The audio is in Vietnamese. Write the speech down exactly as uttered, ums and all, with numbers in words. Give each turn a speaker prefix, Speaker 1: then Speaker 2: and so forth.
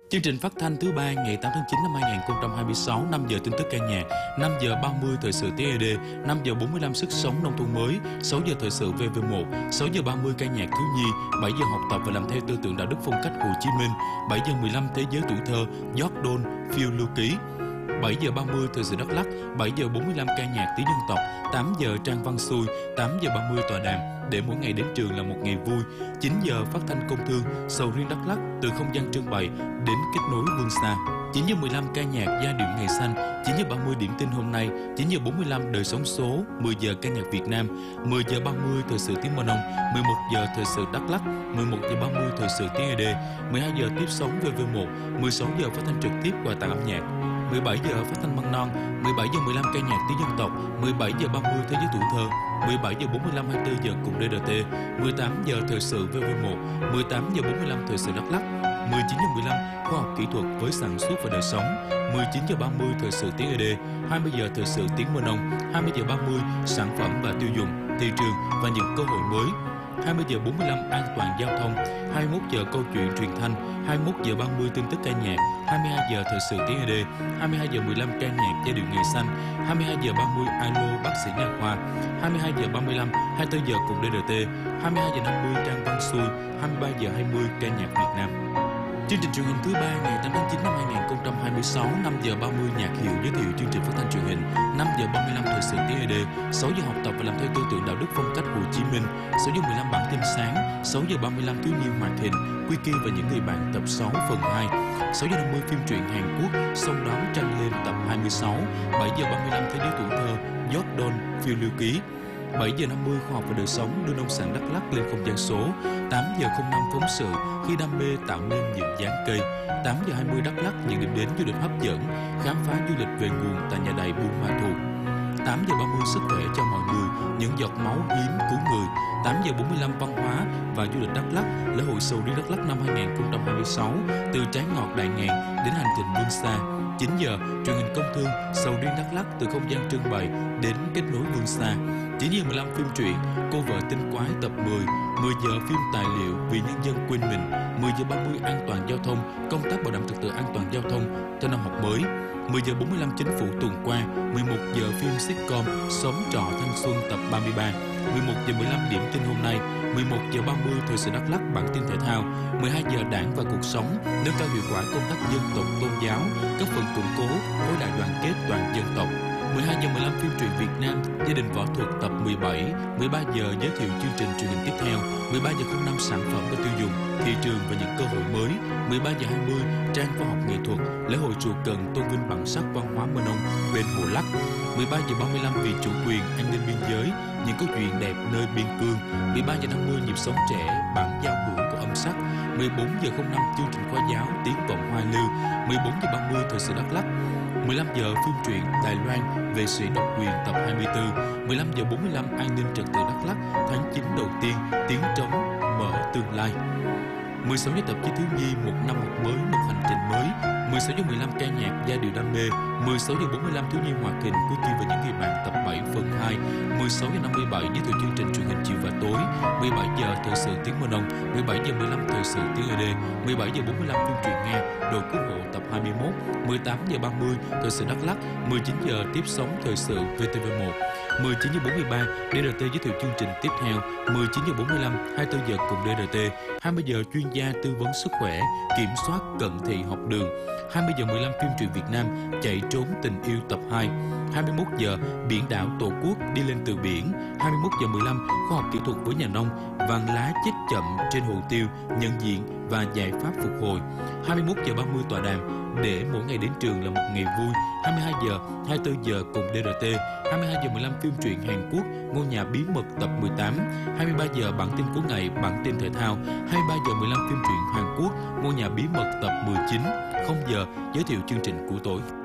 Speaker 1: Chương trình phát thanh thứ ba ngày tám tháng chín năm hai nghìn không trăm hai mươi sáu, năm giờ tin tức ca nhạc, năm giờ ba mươi thời sự tiếng e đê, năm giờ bốn mươi lăm sức sống nông thôn mới, sáu giờ thời sự vê vê một, sáu giờ ba mươi ca nhạc thiếu nhi, bảy giờ học tập và làm theo tư tưởng đạo đức phong cách Hồ Chí Minh, bảy giờ mười lăm thế giới tuổi thơ, Jordan, phiêu lưu ký. bảy giờ ba mươi thời sự Đắk Lắk, bảy giờ bốn mươi lăm ca nhạc tiếng dân tộc, tám giờ trang văn xuôi, tám giờ ba mươi tọa đàm để mỗi ngày đến trường là một ngày vui, chín giờ phát thanh công thương, sầu riêng Đắk Lắk từ không gian trưng bày đến kết nối vươn xa. chín giờ mười lăm ca nhạc giai điệu ngày xanh, chín giờ ba mươi điểm tin hôm nay, chín giờ bốn mươi lăm đời sống số, mười giờ ca nhạc Việt Nam, mười giờ ba mươi thời sự tiếng Mân Âu, mười một giờ thời sự Đắk Lắk, mười một giờ ba mươi thời sự tiếng e đê, mười hai giờ tiếp sóng vê vê một, mười sáu giờ phát thanh trực tiếp quà tặng âm nhạc, mười bảy giờ phát thanh măng non, mười bảy giờ mười lăm ca nhạc tiếng dân tộc, mười bảy giờ ba mươi thế giới tuổi thơ, mười bảy giờ bốn mươi lăm hai mươi tư giờ cùng đê rờ tê, mười tám giờ thời sự vê vê một, mười tám giờ bốn mươi lăm thời sự Đắk Lắk, mười chín giờ mười lăm khoa học kỹ thuật với sản xuất và đời sống, mười chín giờ ba mươi thời sự tiếng e đê, hai mươi giờ thời sự tiếng Mân Âu, hai mươi giờ ba mươi sản phẩm và tiêu dùng, thị trường và những cơ hội mới, hai mươi giờ bốn mươi lăm an toàn giao thông, hai mươi mốt giờ câu chuyện truyền thanh, hai mươi mốt giờ ba mươi tin tức ca nhạc, hai mươi hai giờ thời sự tiếng e đê, hai mươi hai giờ mười lăm ca nhạc giai điệu ngày xanh, hai mươi hai giờ ba mươi alo bác sĩ nha khoa, hai mươi hai giờ ba mươi lăm hai mươi tư giờ cùng đê rờ tê, hai mươi hai giờ năm mươi trang văn xuôi, hai mươi ba giờ hai mươi ca nhạc Việt Nam. Chương trình truyền hình thứ ba ngày tám tháng chín năm hai nghìn không trăm hai mươi sáu, năm giờ ba mươi nhạc hiệu giới thiệu chương trình phát thanh truyền hình, năm giờ ba mươi lăm thời sự tiếng e đê, sáu giờ học tập và làm theo tư tưởng đạo đức phong cách Hồ Chí Minh, sáu giờ mười lăm bản tin sáng, sáu giờ ba mươi lăm thiếu nhi hoạt hình, Quy Kỳ và những người bạn tập sáu phần hai, sáu giờ năm mươi phim truyện Hàn Quốc, sông đón trăng lên tập hai mươi sáu, bảy giờ ba mươi lăm thế giới tuổi thơ, Jordan, phiêu lưu ký. bảy giờ năm mươi khoa học và đời sống đưa nông sản Đắk Lắk lên không gian số, tám giờ không năm phóng sự khi đam mê tạo nên những dáng cây, tám giờ hai mươi Đắk Lắk những điểm đến du lịch hấp dẫn, khám phá du lịch về nguồn tại nhà đầy Buôn Ma Thuột, tám giờ ba mươi sức khỏe cho mọi người, những giọt máu hiến cứu người, tám giờ bốn mươi lăm văn hóa và du lịch Đắk Lắk, lễ hội sầu riêng Đắk Lắk năm hai nghìn không trăm hai mươi sáu, từ trái ngọt đại ngàn đến hành trình vươn xa. chín giờ truyền hình công thương, sầu riêng Đắk Lắk từ không gian trưng bày đến kết nối vươn xa. chín giờ mười lăm phim truyện Cô vợ tinh quái tập mười, mười giờ phim tài liệu Vì nhân dân quên mình, mười giờ ba mươi an toàn giao thông, công tác bảo đảm trật tự an toàn giao thông cho năm học mới, mười giờ bốn mươi lăm chính phủ tuần qua, mười một giờ phim sitcom Sống trọ thanh xuân tập ba mươi ba, mười một giờ mười lăm điểm tin hôm nay, mười một giờ ba mươi thời sự Đắk Lắk bản tin thể thao, mười hai giờ đảng và cuộc sống, nâng cao hiệu quả công tác dân tộc tôn giáo, góp phần củng cố khối đại đoàn kết toàn dân tộc. mười hai giờ mười lăm phim truyện Việt Nam Gia đình võ thuật tập mười bảy, mười ba giờ giới thiệu chương trình truyền hình tiếp theo, mười ba giờ không năm sản phẩm và tiêu dùng, thị trường và những cơ hội mới, mười ba giờ hai mươi trang khoa học nghệ thuật, lễ hội chùa Cần tôn vinh bản sắc văn hóa Mân Âu bên Hồ Lắc, mười ba giờ ba mươi lăm vì chủ quyền an ninh biên giới, những câu chuyện đẹp nơi biên cương, mười ba giờ năm mươi nhịp sống trẻ bản giao hưởng của âm sắc, mười bốn giờ không năm chương trình khoa giáo tiếng vọng hoa lưu, mười bốn giờ ba mươi thời sự Đắk Lắk, mười lăm giờ phim truyện Đài Loan Vệ sĩ độc quyền tập hai mươi tư, mười lăm giờ bốn mươi lăm an ninh trật tự Đắk Lắk tháng chín đầu tiên tiếng trống mở tương lai, mười sáu giờ tạp chí thiếu nhi một năm học mới một hành trình mới, mười sáu giờ mười lăm ca nhạc giai điệu đam mê, mười sáu giờ bốn mươi lăm thiếu nhi hoạt hình Quy Kỳ và những người bạn tập bảy phần hai, mười sáu giờ năm mươi bảy giới thiệu chương trình truyền hình chiều và tối, mười bảy giờ thời sự tiếng Mân Âu, mười bảy giờ mười lăm thời sự tiếng e đê, mười bảy giờ bốn mươi lăm phim truyện Nga Đội cứu hộ tập hai mươi mốt, mười tám giờ ba mươi thời sự Đắk Lắk, mười chín giờ tiếp sóng thời sự vê tê vê một, mười chín giờ bốn mươi ba đê rờ tê giới thiệu chương trình tiếp theo, mười chín giờ bốn mươi lăm hai mươi tư giờ cùng đê rờ tê, hai mươi giờ chuyên gia tư vấn sức khỏe, kiểm soát cận thị học đường, hai mươi giờ mười lăm phim truyện Việt Nam Chạy trốn tình yêu tập hai, hai mươi mốt giờ biển đảo Tổ quốc đi lên từ biển, hai mươi mốt giờ mười lăm khoa học kỹ thuật với nhà nông, vàng lá chết chậm trên hồ tiêu, nhận diện và giải pháp phục hồi, hai mươi mốt giờ ba mươi tọa đàm để mỗi ngày đến trường là một ngày vui, hai mươi hai giờ hai mươi tư giờ cùng đê rờ tê, hai mươi hai giờ mười lăm phim truyện Hàn Quốc Ngôi nhà bí mật tập mười tám, hai mươi ba giờ bản tin cuối ngày bản tin thể thao, hai mươi ba giờ mười lăm phim truyện Hàn Quốc Ngôi nhà bí mật tập mười chín, không giờ giới thiệu chương trình của tối.